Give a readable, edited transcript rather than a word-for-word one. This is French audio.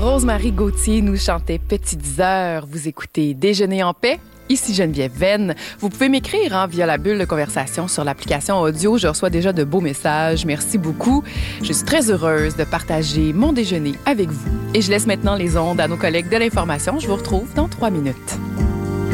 Rose-Marie Gauthier nous chantait Petites heures. Vous écoutez Déjeuner en paix. Ici Geneviève Venn. Vous pouvez m'écrire via la bulle de conversation sur l'application audio. Je reçois déjà de beaux messages. Merci beaucoup. Je suis très heureuse de partager mon déjeuner avec vous. Et je laisse maintenant les ondes à nos collègues de l'information. Je vous retrouve dans 3 minutes.